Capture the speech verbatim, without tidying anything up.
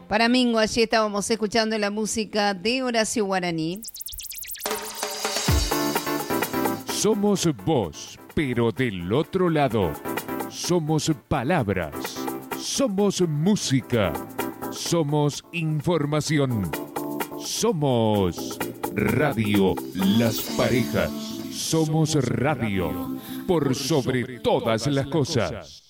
Para Mingo, allí estábamos escuchando la música de Horacio Guaraní. Somos voz, pero del otro lado. Somos palabras. Somos música. Somos información. Somos Radio Las Parejas. Somos radio por sobre todas las cosas.